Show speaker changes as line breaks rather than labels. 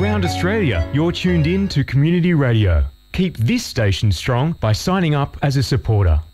around Australia, you're tuned in to Community Radio. Keep this station strong by signing up as a supporter.